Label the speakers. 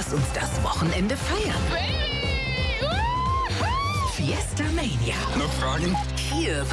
Speaker 1: Lass uns das Wochenende feiern. Fiesta Mania.
Speaker 2: Noch Fragen?
Speaker 1: Hier